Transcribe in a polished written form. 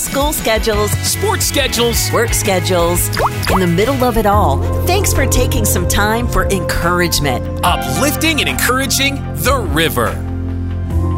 school schedules, sports schedules, work schedules. In the middle of it all, thanks for taking some time for encouragement. uplifting and encouraging the river.